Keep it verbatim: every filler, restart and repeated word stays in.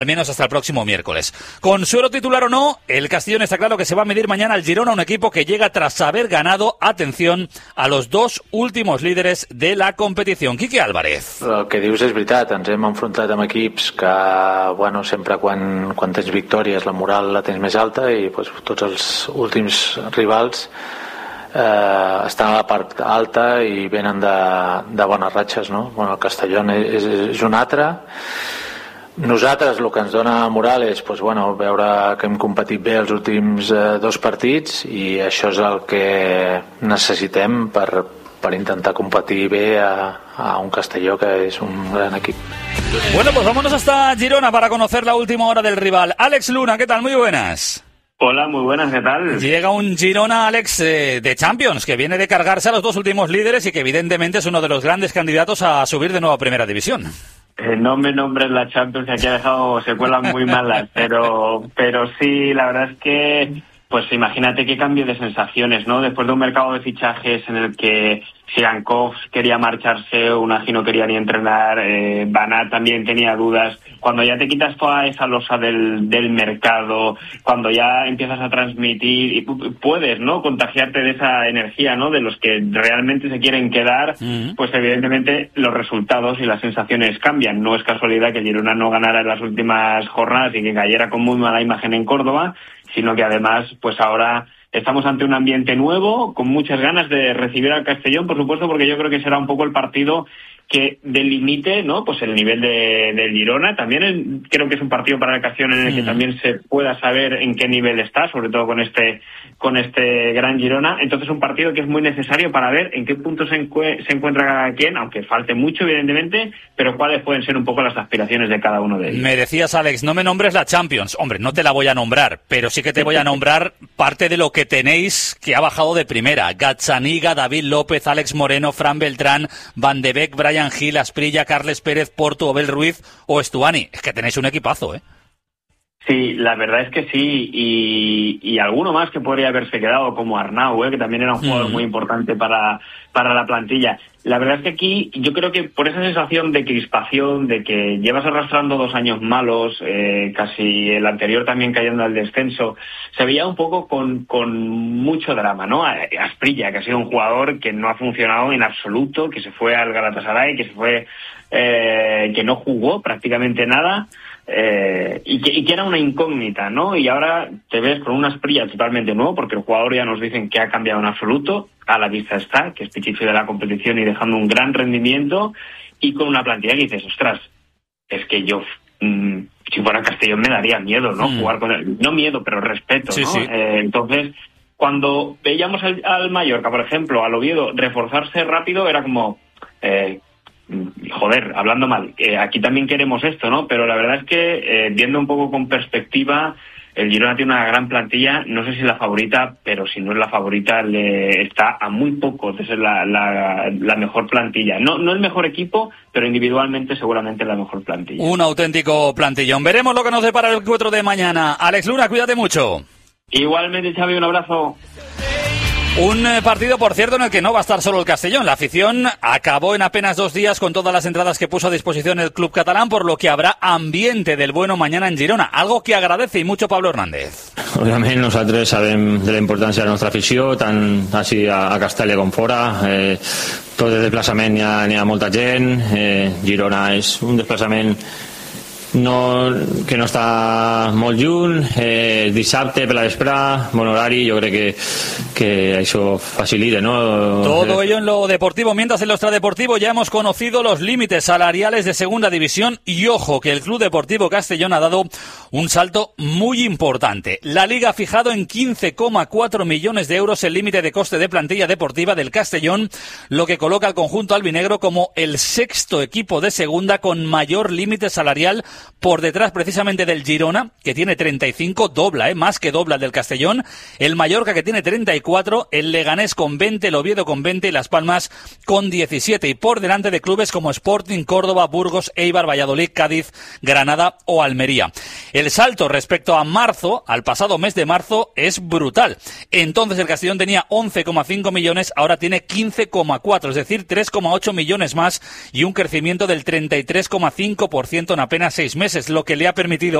menos hasta el próximo miércoles. Con suero titular o no, el Castellón está claro que se va a medir mañana al Girona, un equipo que llega tras haber ganado, atención, a los dos últimos líderes de la competición. Quique Álvarez. El que dius és veritat, ens hem enfrontat amb equips que, bueno, sempre quan, quan tens victòries la moral la tens més alta i pues, tots els últims rivals eh, estan a la part alta i venen de, de bones ratxes, no? Bueno, el Castellón és, és un altre. Nosaltres el que ens dona moral és pues, bueno, veure que hem competit bé els últims eh, dos partits i això és el que necessitem per, per intentar competir bé a, a un Castelló que és un gran equip. Bueno, pues vámonos hasta Girona para conocer la última hora del rival. Alex Luna, ¿qué tal? Muy buenas. Hola, muy buenas, ¿qué tal? Llega un Girona, Alex, eh, de Champions, que viene de cargarse a los dos últimos líderes y que evidentemente es uno de los grandes candidatos a subir de nuevo a Primera División. Eh, no me nombres la Champions, que aquí ha dejado secuelas muy malas, pero pero sí, la verdad es que, pues imagínate qué cambio de sensaciones, ¿no? Después de un mercado de fichajes en el que Sigankov quería marcharse, Unai no quería ni entrenar, eh, Banat también tenía dudas. Cuando ya te quitas toda esa losa del, del mercado, cuando ya empiezas a transmitir y puedes, ¿no?, contagiarte de esa energía, ¿no?, de los que realmente se quieren quedar, mm. pues evidentemente los resultados y las sensaciones cambian. No es casualidad que Girona no ganara en las últimas jornadas y que cayera con muy mala imagen en Córdoba, sino que además, pues ahora estamos ante un ambiente nuevo, con muchas ganas de recibir al Castellón, por supuesto, porque yo creo que será un poco el partido que delimite, ¿no?, pues el nivel de, del Girona. También el, creo que es un partido para el Castellón en el que también se pueda saber en qué nivel está, sobre todo con este con este gran Girona. Entonces un partido que es muy necesario para ver en qué punto se, encue- se encuentra cada quien, aunque falte mucho evidentemente, pero cuáles pueden ser un poco las aspiraciones de cada uno de ellos. Me decías, Alex, no me nombres la Champions. Hombre, no te la voy a nombrar, pero sí que te voy a nombrar parte de lo que tenéis que ha bajado de primera. Gazzaniga, David López, Alex Moreno, Fran Beltrán, Van de Beek, Brian Gil, Asprilla, Carles Pérez, Porto, Abel Ruiz o Estuani. Es que tenéis un equipazo, ¿eh? Sí, la verdad es que sí, y, y alguno más que podría haberse quedado, como Arnau, ¿eh?, que también era un jugador mm. muy importante para, para la plantilla. La verdad es que aquí yo creo que por esa sensación de crispación, de que llevas arrastrando dos años malos, eh, casi el anterior también cayendo al descenso, se veía un poco con, con mucho drama, ¿no? Asprilla, que ha sido un jugador que no ha funcionado en absoluto, que se fue al Galatasaray, que se fue, eh, que no jugó prácticamente nada. Eh, y, que, y que era una incógnita, ¿no? Y ahora te ves con una Asprilla totalmente nuevo, porque el jugador ya nos dicen que ha cambiado en absoluto, a la vista está, que es pichichi de la competición y dejando un gran rendimiento, y con una plantilla que dices, ostras, es que yo, mmm, si fuera Castellón me daría miedo, ¿no? Mm. Jugar con él, no miedo, pero respeto, sí, ¿no? Sí. Eh, entonces, cuando veíamos al, al Mallorca, por ejemplo, al Oviedo, reforzarse rápido, era como... Eh, joder, hablando mal, eh, aquí también queremos esto, ¿no? Pero la verdad es que, eh, viendo un poco con perspectiva, el Girona tiene una gran plantilla, no sé si la favorita, pero si no es la favorita, le está a muy poco de ser la, la, la mejor plantilla. No, no el mejor equipo, pero individualmente seguramente la mejor plantilla. Un auténtico plantillón. Veremos lo que nos depara el encuentro de mañana. Alex Luna, cuídate mucho. Igualmente, Xavi, un abrazo. Un partido, por cierto, en el que no va a estar solo el Castellón. La afición acabó en apenas dos días con todas las entradas que puso a disposición el club catalán, por lo que habrá ambiente del bueno mañana en Girona, algo que agradece y mucho Pablo Hernández. Òbviament nosaltres sabem de la importància de la nostra afició, tant així a, a Castella com fora. Eh, tot el desplaçament n'hi ha, n'hi ha molta gent. Eh, Girona és un desplaçament no, que no està molt lluny, eh, dissabte per la vesprada, bon horari, jo crec que, que això facilita, ¿no? Todo ello en lo deportivo, mientras en lo extradeportivo ya hemos conocido los límites salariales de segunda división y ojo que el Club Deportivo Castellón ha dado un salto muy importante. La Liga ha fijado en quince coma cuatro millones de euros el límite de coste de plantilla deportiva del Castellón, lo que coloca al conjunto albinegro como el sexto equipo de segunda con mayor límite salarial, por detrás precisamente del Girona, que tiene treinta y cinco, dobla, ¿eh? más que dobla el del Castellón, el Mallorca que tiene treinta y cuatro, el Leganés con veinte, el Oviedo con veinte y Las Palmas con diecisiete, y por delante de clubes como Sporting, Córdoba, Burgos, Eibar, Valladolid, Cádiz, Granada o Almería. El salto respecto a marzo, al pasado mes de marzo, es brutal. Entonces el Castellón tenía once coma cinco millones, ahora tiene quince coma cuatro, es decir, tres coma ocho millones más y un crecimiento del treinta y tres coma cinco por ciento en apenas seis meses, lo que le ha permitido